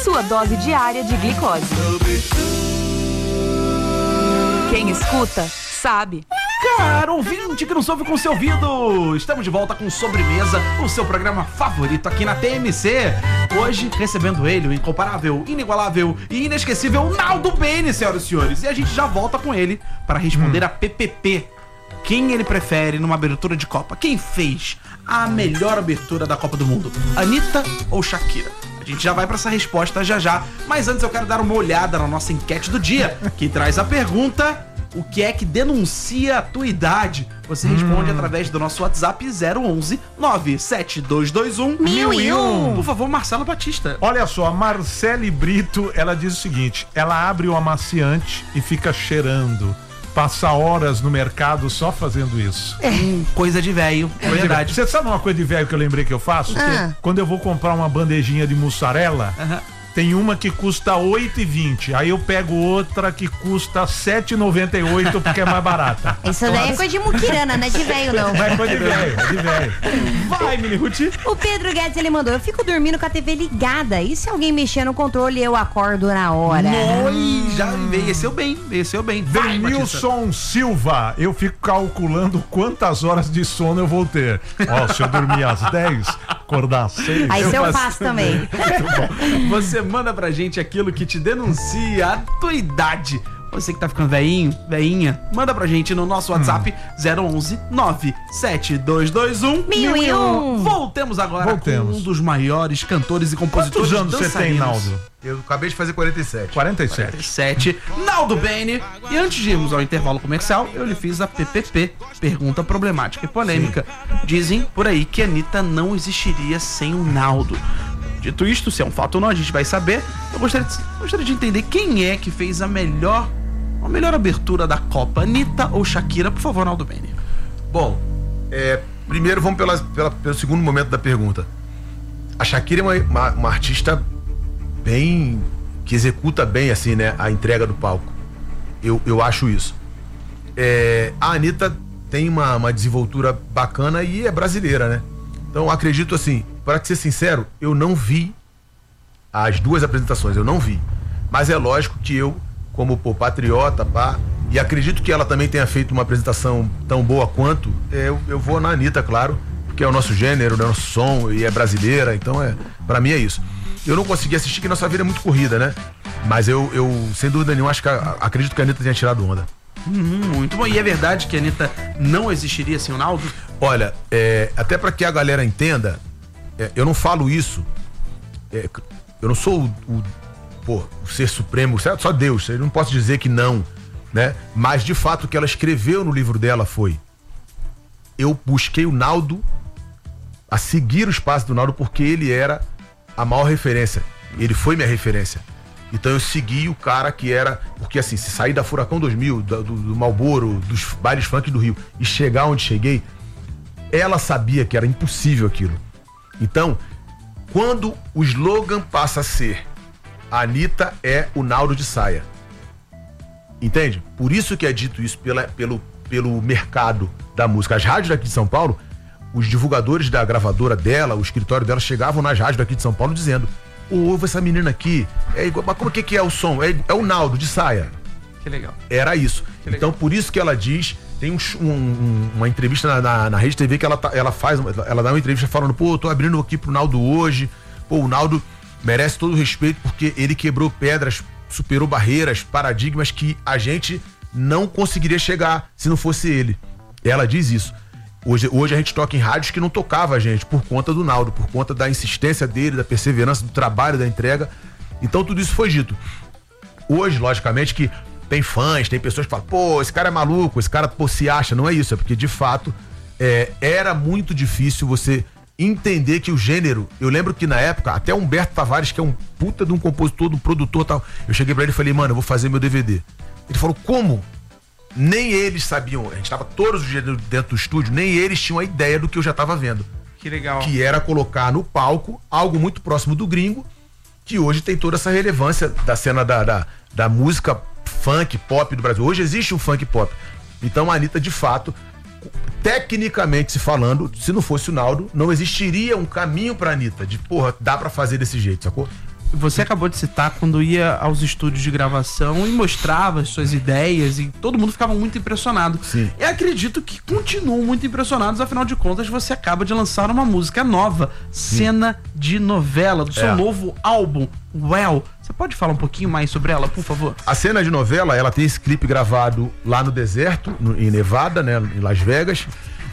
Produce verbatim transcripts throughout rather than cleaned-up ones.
sua dose diária de glicose. Quem escuta, sabe. Caro ouvinte que nos ouve com seu ouvido, estamos de volta com Sobremesa, o seu programa favorito aqui na T M C. Hoje, recebendo ele, o incomparável, inigualável e inesquecível Naldo Bene, senhoras e senhores. E a gente já volta com ele para responder hum. a P P P. Quem ele prefere numa abertura de Copa? Quem fez a melhor abertura da Copa do Mundo? Anitta ou Shakira? A gente já vai para essa resposta já já. Mas antes eu quero dar uma olhada na nossa enquete do dia, que traz a pergunta: o que é que denuncia a tua idade? Você responde hum. através do nosso WhatsApp zero onze nove sete dois dois um mil e um. Por favor, Marcelo Batista. Olha só, a Marcele Brito, ela diz o seguinte: ela abre o amaciante e fica cheirando. Passa horas no mercado só fazendo isso. É. Hum, coisa de velho, é verdade. Você sabe uma coisa de velho que eu lembrei que eu faço? Ah. Quando eu vou comprar uma bandejinha de mussarela, uh-huh. tem uma que custa oito reais e vinte centavos. Aí eu pego outra que custa sete reais e noventa e oito centavos porque é mais barata. Isso daí é coisa de muquirana, não é de velho, não. Não é coisa de velho, é de velho. Vai, Mini Ruth. O Pedro Guedes, ele mandou: eu fico dormindo com a T V ligada. E se alguém mexer no controle, eu acordo na hora? Noi, já envelheceu bem, envelheceu bem. Vai, Denilson Silva, eu fico calculando quantas horas de sono eu vou ter. Ó, se eu dormir às dez, acordar às seis. Aí você eu faço também. Muito bom. Você manda pra gente aquilo que te denuncia a tua idade. Você que tá ficando velhinho, velhinha, manda pra gente no nosso WhatsApp hum. zero onze nove sete dois dois um mil e um. Voltemos agora Voltemos. com um dos maiores cantores e compositores. Quantos anos você tem, Naldo? Eu acabei de fazer quarenta e sete. quarenta e sete. quarenta e sete. Naldo Bene. E antes de irmos ao intervalo comercial, eu lhe fiz a P P P, pergunta problemática e polêmica. Sim. Dizem por aí que a Anitta não existiria sem o Naldo. Dito isto, se é um fato ou não, a gente vai saber. Eu gostaria de, gostaria de entender quem é que fez a melhor, a melhor abertura da Copa, Anitta ou Shakira? Por favor, Naldo Bene. Bom, é, primeiro vamos pela, pela, pelo segundo momento da pergunta. A Shakira é uma, uma, uma artista bem, que executa bem assim, né, a entrega do palco. Eu, eu acho isso. É, a Anitta tem uma, uma desenvoltura bacana e é brasileira, né? Então acredito assim, para ser sincero, eu não vi as duas apresentações, eu não vi. Mas é lógico que eu, como pô, patriota, pá, e acredito que ela também tenha feito uma apresentação tão boa quanto, eu, eu vou na Anitta, claro, porque é o nosso gênero, é o nosso som e é brasileira, então é, pra mim é isso. Eu não consegui assistir, que nossa vida é muito corrida, né? Mas eu, eu sem dúvida nenhuma, acho que a, acredito que a Anitta tenha tirado onda. Hum, muito bom. E é verdade que a Anitta não existiria sem o Naldo? Olha, é, até pra que a galera entenda, é, eu não falo isso, é, eu não sou o, o, pô, o ser supremo, só Deus, eu não posso dizer que não, né? Mas de fato o que ela escreveu no livro dela foi: eu busquei o Naldo, a seguir os passos do Naldo, porque ele era a maior referência, ele foi minha referência. Então eu segui o cara que era, porque assim, se sair da Furacão dois mil, do, do, do Marlboro, dos bailes funk do Rio e chegar onde cheguei, ela sabia que era impossível aquilo. Então, quando o slogan passa a ser: a Anitta é o Naldo de saia, entende? Por isso que é dito isso pela, pelo, pelo mercado da música. As rádios daqui de São Paulo, os divulgadores da gravadora dela, o escritório dela, chegavam nas rádios daqui de São Paulo dizendo: ouve essa menina aqui, é igual, mas como que, que é o som? É, é o Naldo de saia. Que legal. Era isso. Que então legal. Por isso que ela diz, tem um, um, uma entrevista na, na, na Rede T V que ela, ela faz, ela dá uma entrevista falando: pô, eu tô abrindo aqui pro Naldo hoje, pô, o Naldo merece todo o respeito porque ele quebrou pedras, superou barreiras, paradigmas que a gente não conseguiria chegar se não fosse ele. Ela diz isso. Hoje, hoje a gente toca em rádios que não tocava a gente por conta do Naldo, por conta da insistência dele, da perseverança, do trabalho, da entrega. Então tudo isso foi dito. Hoje, logicamente, que tem fãs, tem pessoas que falam: pô, esse cara é maluco, esse cara, pô, se acha. Não é isso, é porque de fato é, era muito difícil você entender que o gênero. Eu lembro que na época, até Humberto Tavares, que é um puta de um compositor, de um produtor e tal, eu cheguei pra ele e falei: mano, eu vou fazer meu D V D. Ele falou: como? Nem eles sabiam, a gente tava todos os dias dentro do estúdio, nem eles tinham a ideia do que eu já tava vendo. Que legal. Que era colocar no palco algo muito próximo do gringo, que hoje tem toda essa relevância da cena da, da, da música funk, pop do Brasil. Hoje existe um funk pop. Então a Anitta, de fato, tecnicamente se falando, se não fosse o Naldo, não existiria um caminho pra Anitta, de porra, dá pra fazer desse jeito, sacou? você acabou de citar quando ia aos estúdios de gravação e mostrava as suas ideias e todo mundo ficava muito impressionado. Sim. Eu acredito que continuam muito impressionados, afinal de contas você acaba de lançar uma música nova, Sim. Cena de Novela, do seu é. novo álbum, Well. Você pode falar um pouquinho mais sobre ela, por favor? A Cena de Novela, ela tem esse clipe gravado lá no deserto, no, em Nevada, né, em Las Vegas.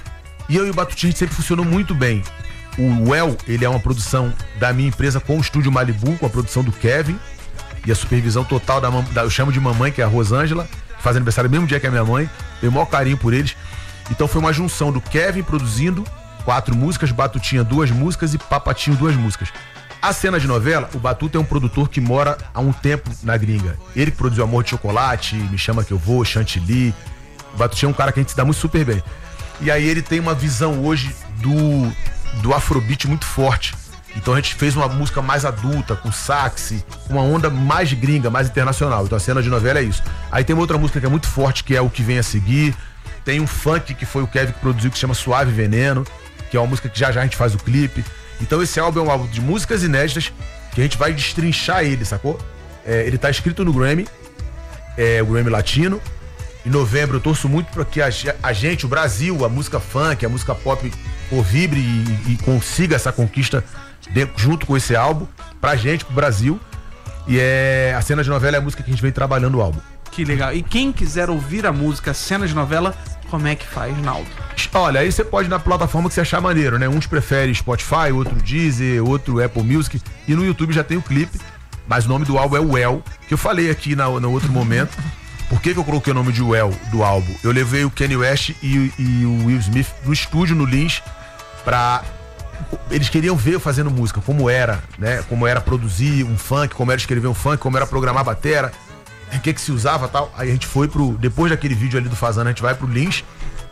E eu e o Batutinha, a gente sempre funcionou muito bem. O Well, ele é uma produção da minha empresa com o Estúdio Malibu, com a produção do Kevin e a supervisão total da, da eu chamo de mamãe, que é a Rosângela, que faz aniversário no mesmo dia que a minha mãe. Tenho o maior carinho por eles. Então foi uma junção do Kevin produzindo quatro músicas, Batutinha duas músicas e Papatinho duas músicas. A Cena de Novela, o Batuta é um produtor que mora há um tempo na gringa. Ele que produziu Amor de Chocolate, Me Chama Que Eu Vou, Chantilly. O Batutinha é um cara que a gente se dá muito super bem. E aí ele tem uma visão hoje do, do Afrobeat muito forte. Então a gente fez uma música mais adulta, com sax, uma onda mais gringa, mais internacional. Então a Cena de Novela é isso. Aí tem uma outra música que é muito forte, que é O Que Vem a Seguir. Tem um funk que foi o Kevin que produziu, que se chama Suave Veneno, que é uma música que já já a gente faz o clipe. Então esse álbum é um álbum de músicas inéditas que a gente vai destrinchar ele, sacou? É, ele tá escrito no Grammy, é, o Grammy Latino. Em novembro eu torço muito para que a, a gente, o Brasil, a música funk, a música pop, pô, vibre e, e consiga essa conquista de, junto com esse álbum, pra gente, pro Brasil. E é, a Cena de Novela é a música que a gente vem trabalhando o álbum. Que legal. E quem quiser ouvir a música Cena de Novela, como é que faz, Naldo? Olha, aí você pode ir na plataforma que você achar maneiro, né? Uns preferem Spotify, outro Deezer, outro Apple Music. E no YouTube já tem o clipe, mas o nome do álbum é Well, que eu falei aqui na, no outro momento. Por que que eu coloquei o nome de Well do álbum? Eu levei o Kanye West e, e o Will Smith no estúdio, no Lins, pra... Eles queriam ver eu fazendo música, como era, né? Como era produzir um funk, como era escrever um funk, como era programar batera, o que que se usava e tal. Aí a gente foi pro... Depois daquele vídeo ali do Fazano, a gente vai pro Lins.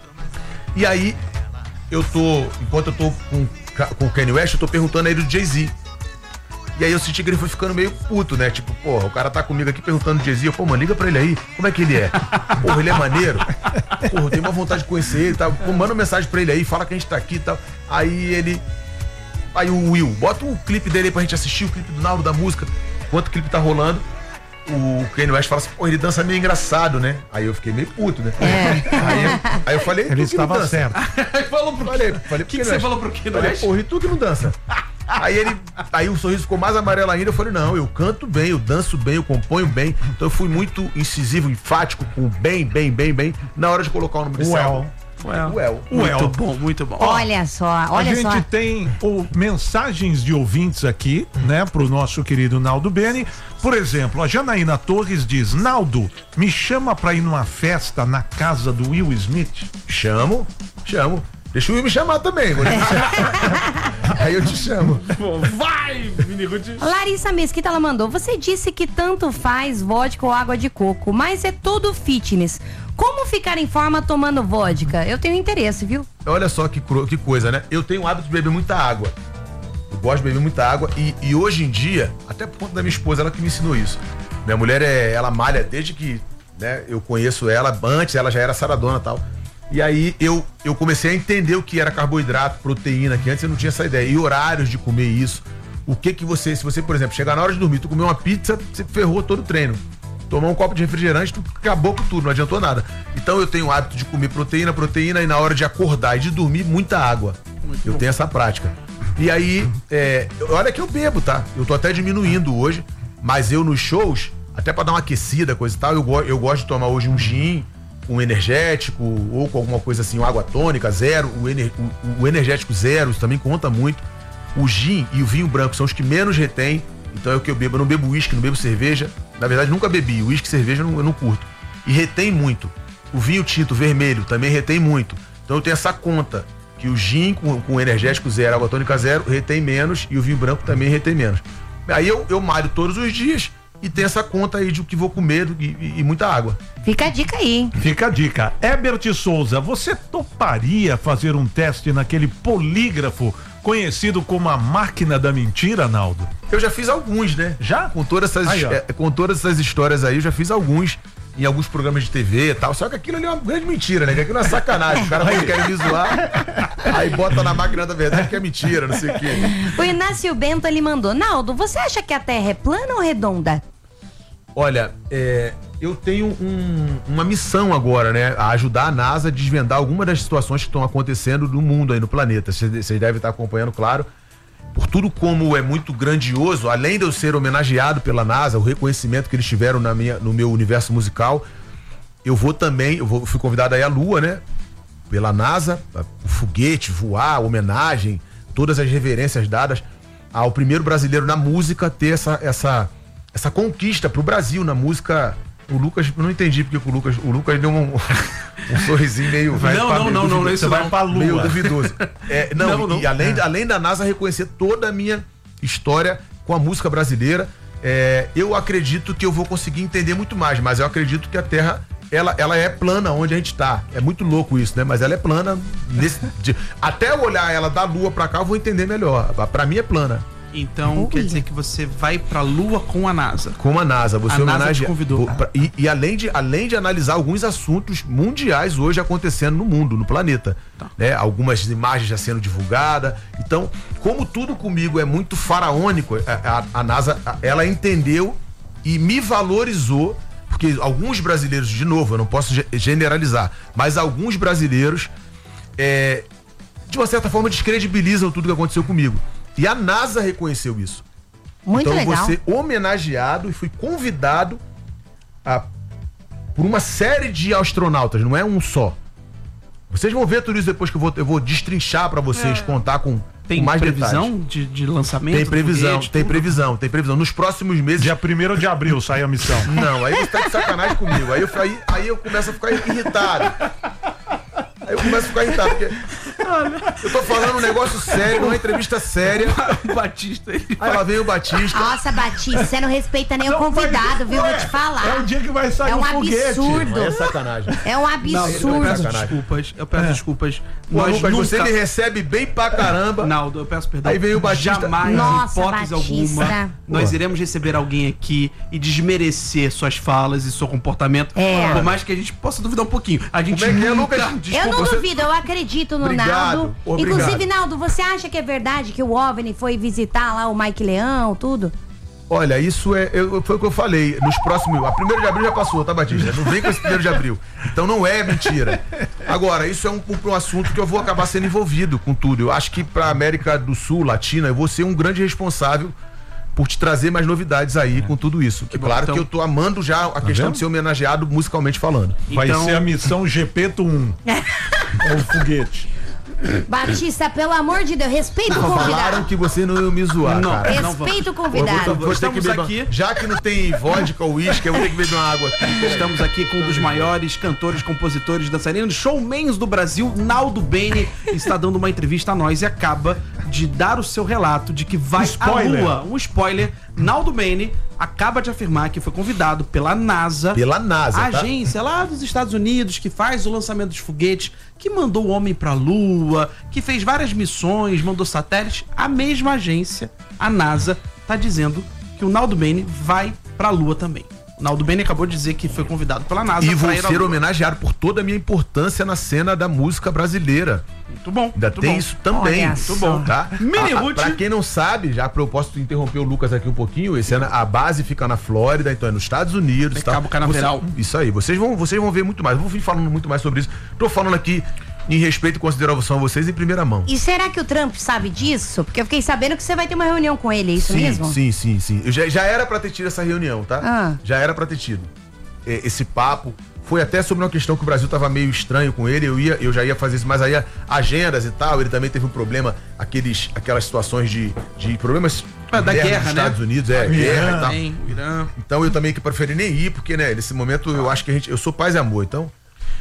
E aí, eu tô... Enquanto eu tô com, com o Kanye West, eu tô perguntando a ele do Jay-Z. E aí eu senti que ele foi ficando meio puto, né? Tipo, porra, o cara tá comigo aqui perguntando do Jay-Z. Pô, mano, liga pra ele aí. Como é que ele é? Porra, ele é maneiro? Porra, eu tenho uma vontade de conhecer ele e tal. Pô, manda uma mensagem pra ele aí, fala que a gente tá aqui e tal. Aí ele... Aí o Will, bota um clipe dele aí pra gente assistir, o clipe do Naldo da música. Enquanto o clipe tá rolando, o Kanye West fala assim, pô, ele dança meio engraçado, né? Aí eu fiquei meio puto, né? É. Aí, eu, aí eu falei, Ele estava certo. Aí falou pro Falei, falei, O que, que você falou pro Kanye Falei, West? porra, e tu que não dança? Aí ele, aí o sorriso ficou mais amarelo ainda. Eu falei, não, eu canto bem, eu danço bem, eu componho bem. Então eu fui muito incisivo, enfático, com bem, bem, bem, bem, na hora de colocar o nome desse Well. álbum. Well. Well. Muito Well. bom, muito bom. Olha só, olha a gente só. tem o, mensagens de ouvintes aqui, né, pro nosso querido Naldo Beni. Por exemplo, a Janaína Torres diz: Naldo, me chama pra ir numa festa na casa do Will Smith. Chamo, chamo. Deixa o Will me chamar também. Vou te chamar. Aí eu te chamo. Vai, Miniguti. Larissa Mesquita, ela mandou: você disse que tanto faz vodka ou água de coco, mas é tudo fitness. Como ficar em forma tomando vodka? Eu tenho interesse, viu? Olha só que, que coisa, né? Eu tenho o hábito de beber muita água. Eu gosto de beber muita água e, e hoje em dia, até por conta da minha esposa, ela que me ensinou isso. Minha mulher, é, ela malha desde que, né, eu conheço ela. Antes ela já era saradona e tal. E aí eu, eu comecei a entender o que era carboidrato, proteína, que antes eu não tinha essa ideia. E horários de comer isso. O que que você, se você, por exemplo, chegar na hora de dormir, tu comer uma pizza, você ferrou todo o treino. Tomar um copo de refrigerante, tu acabou com tudo, não adiantou nada. Então eu tenho o hábito de comer proteína, proteína e na hora de acordar e de dormir, muita água. Muito eu bom. Tenho essa prática. E aí, é, olha que eu bebo, tá? Eu tô até diminuindo hoje, mas eu nos shows, até pra dar uma aquecida, coisa e tal, eu, eu gosto de tomar hoje um gin, um energético ou com alguma coisa assim, uma água tônica, zero, o, ener, o, o energético zero, isso também conta muito. O gin e o vinho branco são os que menos retém, então é o que eu bebo. Eu não bebo uísque, não bebo cerveja. Na verdade, nunca bebi. Uísque e cerveja eu não, eu não curto. E retém muito. O vinho tinto vermelho também retém muito. Então eu tenho essa conta, que o gin com, com energético zero, água tônica zero, retém menos e o vinho branco também retém menos. Aí eu, eu malho todos os dias e tenho essa conta aí de o que vou comer e, e, e muita água. Fica a dica aí, hein? Fica a dica. Herbert Souza, você toparia fazer um teste naquele polígrafo conhecido como a máquina da mentira, Naldo? Eu já fiz alguns, né? Já? Com todas essas, Aí, é, com todas essas histórias aí, eu já fiz alguns. em alguns programas de T V e tal. Só que aquilo ali é uma grande mentira, né? Que aquilo é sacanagem. Os caras querem me zoar, aí bota na máquina da verdade que é mentira, não sei o quê. O Inácio Bento, ele mandou: Naldo, você acha que a Terra é plana ou redonda? Olha, é, eu tenho um- uma missão agora, né? A ajudar a NASA a desvendar algumas das situações que estão acontecendo no mundo aí, no planeta. Vocês vocês devem estar acompanhando, claro. Por tudo como é muito grandioso, além de eu ser homenageado pela NASA, o reconhecimento que eles tiveram na minha, no meu universo musical, eu vou também, eu vou, fui convidado aí à Lua, né? Pela NASA, o foguete, voar, homenagem, todas as reverências dadas ao primeiro brasileiro na música ter essa, essa, essa conquista pro Brasil na música. O Lucas, eu não entendi porque o Lucas, o Lucas deu um, um sorrisinho meio. Vai Não, pra- não, não, não, não, isso Você vai não. pra Lua. meio duvidoso. É, não, Não, não. e além, além da NASA reconhecer toda a minha história com a música brasileira, é, eu acredito que eu vou conseguir entender muito mais, mas eu acredito que a Terra, ela, ela é plana onde a gente tá. É muito louco isso, né? Mas ela é plana. Nesse, de- até eu olhar ela da Lua pra cá, eu vou entender melhor. Pra mim é plana. Então, quer dizer que você vai pra Lua com a NASA. Com a NASA, você A NASA homenagea- te convidou. Vou pra- E, e além, de, além de analisar alguns assuntos mundiais hoje acontecendo no mundo, no planeta. Tá. Né? Algumas imagens já sendo divulgadas. Então, como tudo comigo é muito faraônico, a, a- a NASA, a- ela entendeu e me valorizou, porque alguns brasileiros, de novo, eu não posso ge- generalizar, mas alguns brasileiros, é, de uma certa forma, descredibilizam tudo que aconteceu comigo. E a NASA reconheceu isso. Muito então eu legal. vou ser homenageado e fui convidado a, por uma série de astronautas, não é um só. Vocês vão ver tudo isso depois que eu vou, eu vou destrinchar pra vocês, contar com, Tem com mais previsão detalhes. de, de lançamento? Tem do previsão, foguete, tem tudo? previsão, tem previsão. Nos próximos meses. Dia primeiro de abril sai a missão. Não, aí você tá de sacanagem comigo. Aí eu, aí, aí eu começo a ficar irritado. Aí eu começo a ficar irritado, porque eu tô falando um negócio sério, uma entrevista séria. O Batista, ele Aí lá vem o Batista. Nossa, Batista, você não respeita nem o Não, convidado, mas- viu? Vou Ué, te falar. É o dia que vai sair É um o foguete. absurdo. Aí é sacanagem. É um Não, eu absurdo. peço Sacanagem. desculpas. Eu peço desculpas. Pô, Nós Lucas, nunca... você me recebe bem pra caramba. Naldo, eu peço perdão. Aí veio o Batista. Jamais, Nossa, em hipótese Batista. alguma, nós Pô. iremos receber alguém aqui e desmerecer suas falas e seu comportamento. É. Por mais que a gente possa duvidar um pouquinho. A gente Como é que é, nunca... Lucas? Desculpa, Eu não você- duvido, eu acredito no Obrigado, Naldo. obrigado. Inclusive, Naldo, você acha que é verdade que o OVNI foi visitar lá o Mike Leão, tudo? Olha, isso é. Eu, foi o que eu falei. Nos próximos. A primeiro de abril já passou, tá, Batista? Não vem com esse primeiro de abril. Então não é mentira. Agora, isso é um, um assunto que eu vou acabar sendo envolvido com tudo. Eu acho que pra América do Sul, Latina, eu vou ser um grande responsável por te trazer mais novidades aí com tudo isso. Que bom, claro então- que eu tô amando já a questão vendo? de ser homenageado musicalmente falando. Vai Então- ser a missão Gepeto um. É o foguete. Batista, pelo amor de Deus, respeita o Falaram convidado. que você não ia me zoar, Não. cara. Não Respeita o Eu vou- convidado. vou ter que Estamos beber- aqui. Já que não tem vodka ou uísque, eu vou ter que beber uma água aqui. Estamos aqui com um dos maiores cantores, compositores, dançarinos, showmans do Brasil, Naldo Bene, está dando uma entrevista a nós e acaba de dar o seu relato de que vai Spoiler. à Lua. Um spoiler. Naldo Bene acaba de afirmar que foi convidado pela NASA, Pela NASA, a tá? agência lá dos Estados Unidos que faz o lançamento dos foguetes, que mandou o homem pra Lua, que fez várias missões, mandou satélites. A mesma agência, a NASA, tá dizendo que o Naldo Bene vai pra Lua também. O Naldo Bene acabou de dizer que foi convidado pela NASA E vou pra ir à ser Lua. homenageado por toda a minha importância na cena da música brasileira. Muito bom. Ainda muito tem bom. isso também. Olha Muito só. bom, tá? Mini A- a- Ruth. Pra quem não sabe, já eu posso interromper o Lucas aqui um pouquinho, esse ano a base fica na Flórida, então é nos Estados Unidos. Em Tá? Cabo Canaveral. Você- isso aí, vocês vão, vocês vão ver muito mais. Eu vou vir falando muito mais sobre isso. Tô falando aqui em respeito e consideração a vocês em primeira mão. E será que o Trump sabe disso? Porque eu fiquei sabendo que você vai ter uma reunião com ele, é isso sim, mesmo? sim, sim, sim. Eu já, já era pra ter tido essa reunião, tá? Ah. Já era pra ter tido. É, esse papo foi até sobre uma questão que o Brasil tava meio estranho com ele, eu, ia, eu já ia fazer isso, mas aí a- agendas e tal, ele também teve um problema, aqueles, aquelas situações de, de problemas Ah, da internos guerra, dos né? Estados Unidos, é, guerra e tal. Tem, o Irã. Então eu também que preferi nem ir, porque, né, nesse momento eu acho que a gente, eu sou paz e amor, então...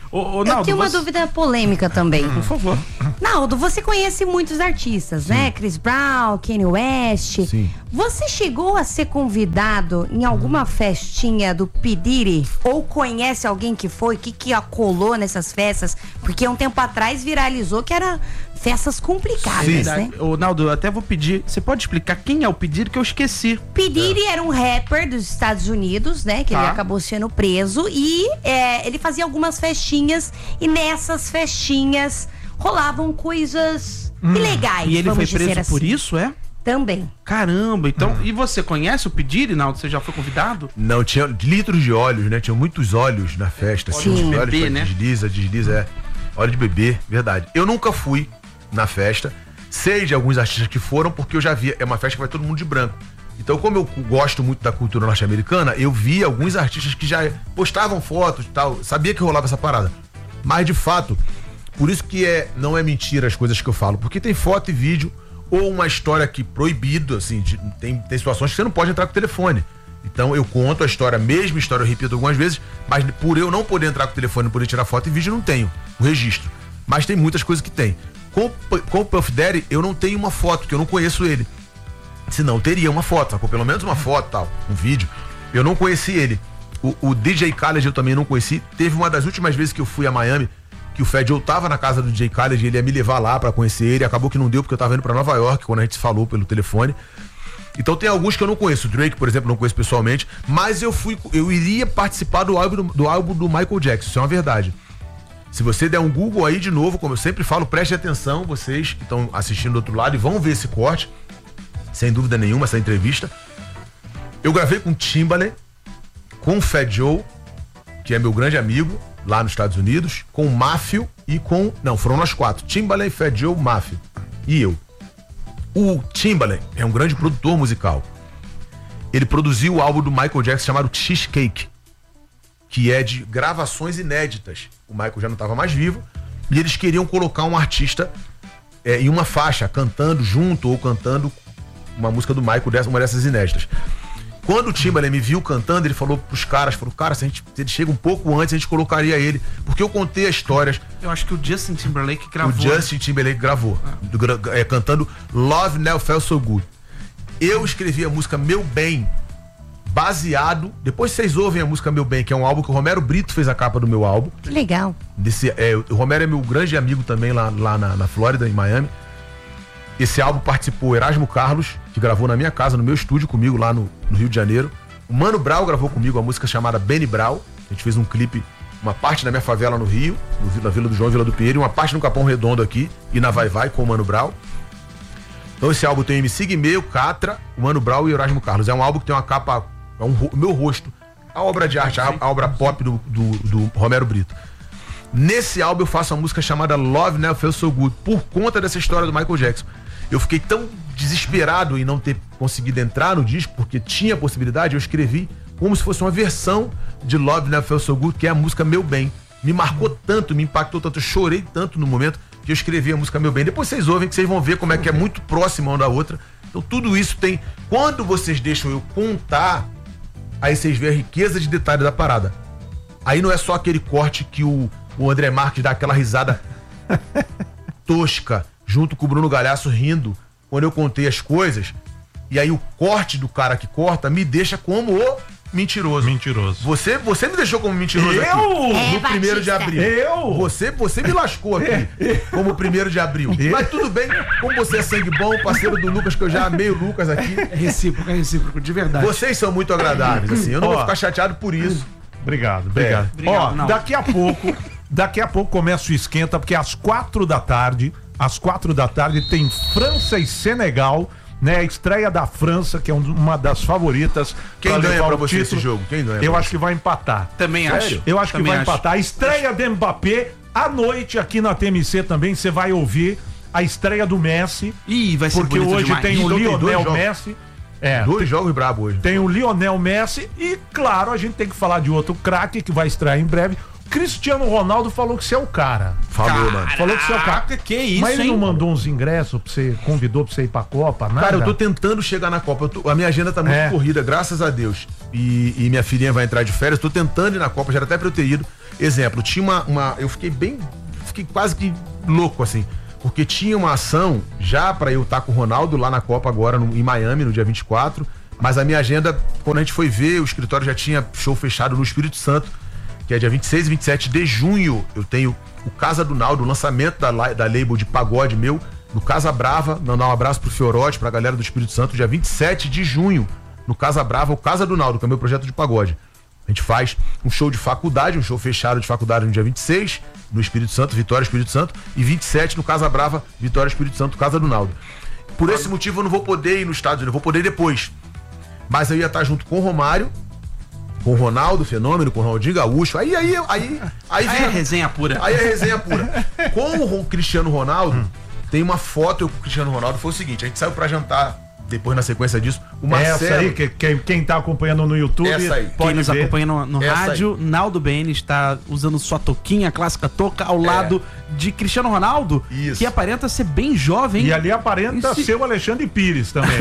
Ô, ô, Eu Naldo, tenho uma você- dúvida polêmica também. Por favor. Naldo, você conhece muitos artistas, né? Chris Brown, Kanye West. Sim. Você chegou a ser convidado em alguma festinha do P. Diddy? Ou conhece alguém que foi, que, que acolou nessas festas? Porque um tempo atrás viralizou que era festas complicadas, né? Ô, Naldo, eu até vou pedir, você pode explicar quem é o pedido que eu esqueci? P. Diddy era um rapper dos Estados Unidos, né? Que Tá. ele acabou sendo preso. E é, ele fazia algumas festinhas. E nessas festinhas rolavam coisas ilegais. E ele vamos foi preso dizer por assim. isso, é? Também. Caramba, então, e você conhece o P. Diddy, Naldo? Você já foi convidado? Não, tinha litros de óleos, né? Tinha muitos óleos na festa. Óleo assim, de óleos bebê, pra né? Desliza, desliza, é. Óleo de bebê, verdade. Eu nunca fui na festa. Sei de alguns artistas que foram, porque eu já vi. É uma festa que vai todo mundo de branco. Então, como eu gosto muito da cultura norte-americana, eu vi alguns artistas que já postavam fotos e tal. Sabia que rolava essa parada. Mas, de fato, por isso que é, não é mentira as coisas que eu falo. Porque tem foto e vídeo, ou uma história que proibido, assim, de- tem, tem situações que você não pode entrar com o telefone. Então eu conto a história, a mesma história, eu repito algumas vezes, mas por eu não poder entrar com o telefone, não poder tirar foto e vídeo, eu não tenho o registro. Mas tem muitas coisas que tem. Com, o P- com o Puff Daddy, eu não tenho uma foto, porque eu não conheço ele. Senão eu teria uma foto, sacou? Pelo menos uma foto, tal, um vídeo. Eu não conheci ele. O, o D J Khaled eu também não conheci. Teve uma das últimas vezes que eu fui a Miami, que o Fat Joe tava na casa do D J Khaled, ele ia me levar lá pra conhecer ele, acabou que não deu porque eu tava indo pra Nova York, quando a gente se falou pelo telefone. Então tem alguns que eu não conheço, o Drake, por exemplo, não conheço pessoalmente, mas eu fui, eu iria participar do álbum do, do álbum do Michael Jackson, isso é uma verdade. Se você der um Google aí de novo, como eu sempre falo, preste atenção, vocês que estão assistindo do outro lado, e vão ver esse corte, sem dúvida nenhuma, essa entrevista. Eu gravei com Timbaland, com o Fat Joe, que é meu grande amigo, lá nos Estados Unidos, com o Mafio e com... Não, foram nós quatro. Timbaland, Fat Joe, Mafio e eu. O Timbaland é um grande produtor musical. Ele produziu o álbum do Michael Jackson chamado Cheesecake, que é de gravações inéditas. O Michael já não estava mais vivo e eles queriam colocar um artista é, em uma faixa, cantando junto ou cantando uma música do Michael, dessa, uma dessas inéditas. Quando o Timbaland me viu cantando, ele falou pros caras, falou, cara, se, a gente, se ele chega um pouco antes, a gente colocaria ele. Porque eu contei as histórias. Eu acho que o Justin Timberlake gravou. O Justin Timberlake gravou, gra- é, cantando Love Never Felt So Good. Eu escrevi a música Meu Bem, baseado... Depois vocês ouvem a música Meu Bem, que é um álbum que o Romero Brito fez a capa do meu álbum. Que legal. Desse, é, o Romero é meu grande amigo também lá, lá na, na Flórida, em Miami. Esse álbum participou Erasmo Carlos, que gravou na minha casa, no meu estúdio comigo lá no, no Rio de Janeiro. O Mano Brown gravou comigo a música chamada Benny Brown. A gente fez um clipe, uma parte na minha favela no Rio, no, na Vila do João, Vila do Pinheiro, e uma parte no Capão Redondo aqui, e na Vai Vai com o Mano Brown. Então esse álbum tem o M C Guimê, o Catra, o Mano Brown e o Erasmo Carlos. É um álbum que tem uma capa, é um, o meu rosto, a obra de arte, a, a obra pop do, do, do Romero Brito. Nesse álbum eu faço uma música chamada Love Never Felt So Good, por conta dessa história do Michael Jackson. Eu fiquei tão desesperado em não ter conseguido entrar no disco, porque tinha a possibilidade, eu escrevi como se fosse uma versão de Love Never Felt So Good, que é a música Meu Bem. Me marcou tanto, me impactou tanto, eu chorei tanto no momento que eu escrevi a música Meu Bem. Depois vocês ouvem, que vocês vão ver como é que é muito próxima uma da outra. Então tudo isso tem... Quando vocês deixam eu contar, aí vocês veem a riqueza de detalhe da parada. Aí não é só aquele corte que o, o André Marques dá aquela risada tosca, junto com o Bruno Galhaço rindo, quando eu contei as coisas, e aí o corte do cara que corta me deixa como o mentiroso. Mentiroso. Você, você me deixou como mentiroso Eu? aqui. É, No primeiro de Batista. abril. Eu? Você, você me lascou aqui, como primeiro de abril. Mas tudo bem, como você é sangue bom, parceiro do Lucas, que eu já amei o Lucas aqui. É recíproco, é recíproco, de verdade. Vocês são muito agradáveis, assim. Eu não Ó. vou ficar chateado por isso. Obrigado, obrigado. É. Obrigado, Ó, Naldo. daqui a pouco, daqui a pouco começa o esquenta, porque às quatro da tarde, às quatro da tarde tem França e Senegal, né? A estreia da França, que é um- uma das favoritas. Quem pra ganha levar pra o você título. esse jogo? Quem ganha Eu pra acho que vai empatar. Também Sério? acho. Eu acho que Também vai acho. empatar. A estreia do Mbappé, à noite aqui na T M C também, você vai ouvir a estreia do Messi, Ih, vai ser porque bonito hoje demais. tem o Então tem dois Lionel jogos. Messi. É, Dois jogos brabos hoje. tem o Lionel Messi e, claro, a gente tem que falar de outro craque que vai estrear em breve. Cristiano Ronaldo falou que você é o cara. Falou, mano. Falou que você é o cara. Caraca, que isso, Mas ele hein? não mandou uns ingressos pra você, convidou pra você ir pra Copa, nada? Cara, eu tô tentando chegar na Copa. Eu tô- a minha agenda tá muito É. corrida, graças a Deus. e, e minha filhinha vai entrar de férias, tô tentando ir na Copa, já era até pra eu ter ido. Exemplo, tinha uma, uma eu fiquei bem, fiquei quase que louco, assim, porque tinha uma ação já pra eu estar com o Ronaldo lá na Copa agora, no, em Miami, no dia vinte e quatro, mas a minha agenda, quando a gente foi ver, o escritório já tinha show fechado no Espírito Santo, que é dia vinte e seis e vinte e sete de junho, eu tenho o Casa do Naldo, o lançamento da, da label de pagode meu, no Casa Brava, mandar um abraço pro Fiorote, pra galera do Espírito Santo, dia vinte e sete de junho, no Casa Brava, o Casa do Naldo, que é o meu projeto de pagode. A gente faz um show de faculdade, um show fechado de faculdade no dia vinte e seis, no Espírito Santo, Vitória, Espírito Santo, e vinte e sete no Casa Brava, Vitória, Espírito Santo, Casa do Naldo. Por esse motivo eu não vou poder ir no Estados Unidos, eu vou poder ir depois. Mas eu ia estar junto com o Romário, com o Ronaldo Fenômeno, com o Ronaldinho Gaúcho, aí, aí, aí, aí, Aí vem é resenha pura. Aí é resenha pura. Com o Cristiano Ronaldo, hum. tem uma foto eu com o Cristiano Ronaldo, foi o seguinte, a gente saiu pra jantar, depois na sequência disso, o Marcelo... Essa aí, que, que, quem tá acompanhando no YouTube, essa aí. Quem nos ver. acompanha no, no rádio, aí. Naldo Bene está usando sua toquinha, clássica touca, ao é. lado de Cristiano Ronaldo, Isso. que aparenta ser bem jovem. E ali aparenta Esse... ser o Alexandre Pires também.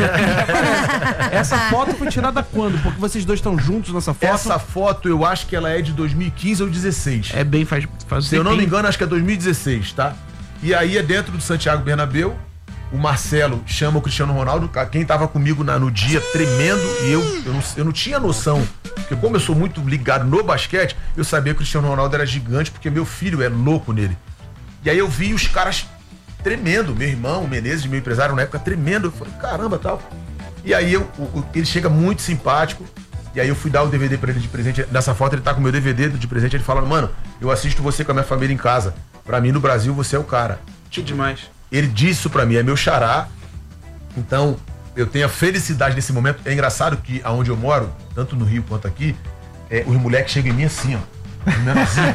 Essa foto foi tirada quando? Porque vocês dois estão juntos nessa foto? Essa foto eu acho que ela é de dois mil e quinze ou dezesseis. É bem, faz, faz Se eu não me engano, acho que é dois mil e dezesseis, tá? E aí é dentro do Santiago Bernabéu. O Marcelo chama o Cristiano Ronaldo, quem tava comigo na, no dia tremendo, e eu, eu, não, eu não tinha noção, porque como eu sou muito ligado no basquete, eu sabia que o Cristiano Ronaldo era gigante, porque meu filho é louco nele. E aí eu vi os caras tremendo, meu irmão, o Menezes, meu empresário na época, tremendo, eu falei, caramba, tal. E aí eu, o, ele chega muito simpático, e aí eu fui dar o D V D pra ele de presente, nessa foto ele tá com o meu D V D de presente, ele fala, mano, eu assisto você com a minha família em casa, pra mim no Brasil você é o cara. Que demais. Ele disse isso pra mim, é meu xará. Então, eu tenho a felicidade nesse momento. É engraçado que aonde eu moro, tanto no Rio quanto aqui, é, os moleques chegam em mim assim, ó. Menorzinho.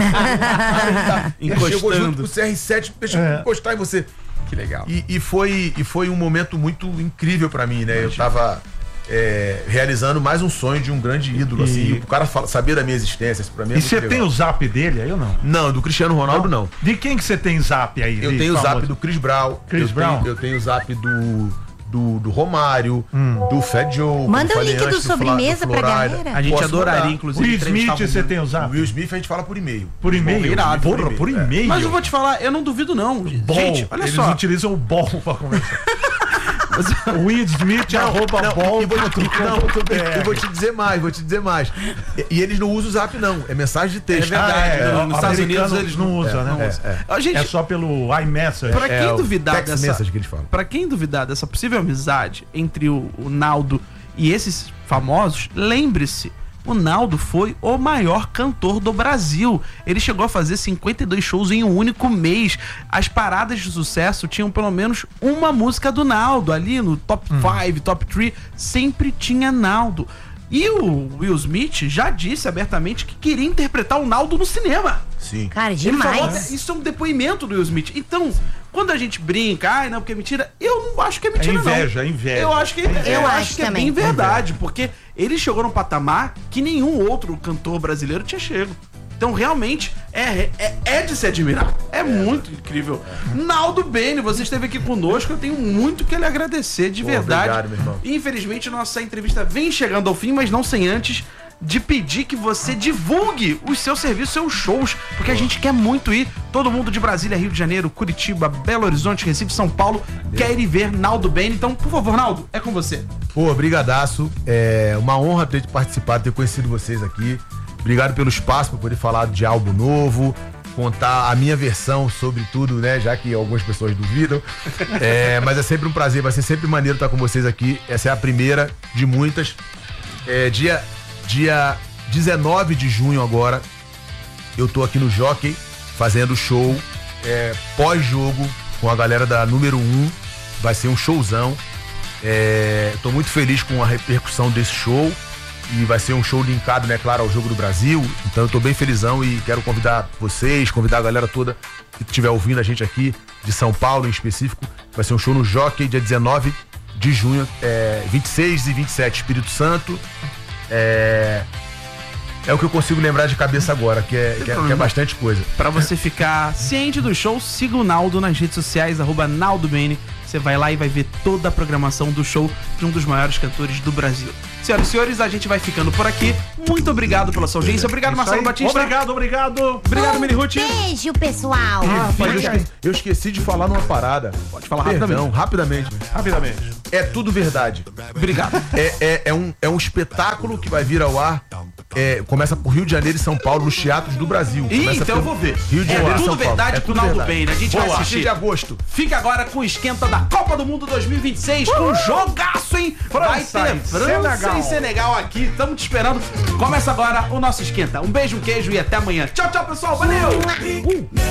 tá, Encostando. Chegou junto com o C R sete, deixa eu é. encostar em você. Que legal. E, e, foi, e foi um momento muito incrível pra mim, né? Imagina. Eu tava é, realizando mais um sonho de um grande ídolo, e... assim. O cara fala, saber da minha existência, isso pra mim é E você tem o zap dele aí ou não? Não, do Cristiano Ronaldo não. não. De quem que você tem zap aí? Eu tenho o zap do Chris Brown. Chris eu Brown? Tenho, eu tenho o zap do... Do, do Romário, hum. do Fat Joe. Manda o link do sobremesa do pra galera. A gente Posso adoraria, mandar. inclusive. Will Smith, você tem o zap? O Will Smith a gente fala por e-mail. Por e-mail? Irado, Porra, por e-mail. por e-mail. Mas eu vou te falar, eu não duvido não. Bom, gente, olha eles só. utilizam o bom pra conversar. Will Smith, não, arroba não, bom. E vou, te, não, eu vou te dizer mais, vou te dizer mais. E, e eles não usam o zap, não. É mensagem de texto. É verdade. Ah, é, no, nos Estados Unidos eles não usam, é, né? É, é. Ah, gente, é só pelo iMessage. Pra quem é, duvidar text dessa, message que eles falam. Pra quem duvidar dessa possível amizade entre o, o Naldo e esses famosos, lembre-se, o Naldo foi o maior cantor do Brasil. Ele chegou a fazer cinquenta e dois shows em um único mês. As paradas de sucesso tinham pelo menos uma música do Naldo. Ali no top cinco, top três, sempre tinha Naldo. E o Will Smith já disse abertamente que queria interpretar o Naldo no cinema. Sim. Cara, Ele falou, demais. isso é um depoimento do Will Smith. Então, quando a gente brinca, ai, não, porque é mentira, eu não acho que é É mentira, inveja, não. é inveja. Eu acho que, eu Eu acho acho que é também. bem verdade, porque ele chegou num patamar que nenhum outro cantor brasileiro tinha chego. Então, realmente, é, é, é de se admirar. É, é muito incrível. É. Naldo Bene, você esteve aqui conosco. Eu tenho muito que lhe agradecer, de Pô, verdade. obrigado, meu irmão. Infelizmente, nossa entrevista vem chegando ao fim, mas não sem antes de pedir que você divulgue os seus serviços, seus shows, porque Pô. a gente quer muito ir. Todo mundo de Brasília, Rio de Janeiro, Curitiba, Belo Horizonte, Recife, São Paulo, quer ir ver Naldo Bene. Então, por favor, Naldo, é com você. Pô, brigadaço. É uma honra ter participado, ter conhecido vocês aqui. Obrigado pelo espaço para poder falar de álbum novo, contar a minha versão sobre tudo, né? Já que algumas pessoas duvidam. É, mas é sempre um prazer, vai ser sempre maneiro estar com vocês aqui. Essa é a primeira de muitas. É, dia, dia dezenove de junho agora, eu tô aqui no Jockey fazendo show é, pós-jogo com a galera da número um. Vai ser um showzão. É, tô muito feliz com a repercussão desse show. E vai ser um show linkado, né, claro, ao Jogo do Brasil. Então eu tô bem felizão e quero convidar vocês, convidar a galera toda que estiver ouvindo a gente aqui, de São Paulo em específico. Vai ser um show no Jockey, dia dezenove de junho, é, vinte e seis e vinte e sete, Espírito Santo. É, é o que eu consigo lembrar de cabeça agora, que é, que é, que é bastante coisa. Pra você ficar ciente do show, siga o Naldo nas redes sociais, arroba Naldo Bene. Você vai lá e vai ver toda a programação do show de um dos maiores cantores do Brasil. Senhoras e senhores, a gente vai ficando por aqui. Muito obrigado pela sua audiência. Obrigado, Isso Marcelo aí. Batista. Obrigado, obrigado. Obrigado, Um Mini Ruth. beijo, pessoal. Ah, rapaz, eu, esque- eu esqueci de falar numa parada. Pode falar Perdão, rapidamente. Rapidamente. É tudo verdade. Obrigado. É, é, é, um, é um espetáculo que vai vir ao ar. É, começa por Rio de Janeiro e São Paulo, nos teatros do Brasil. Ih, Começa então eu pelo vou ver. Rio de É Janeiro e tudo São Paulo. verdade É com tudo o Naldo verdade. Bene. A gente Vou vai assistir assistir. de agosto. Fica agora com o esquenta da Copa do Mundo dois mil e vinte e seis, com um jogaço, hein? Vai França ter e França Senegal. e Senegal aqui. Estamos te esperando. Começa agora o nosso esquenta. Um beijo, um queijo e até amanhã. Tchau, tchau, pessoal. Valeu!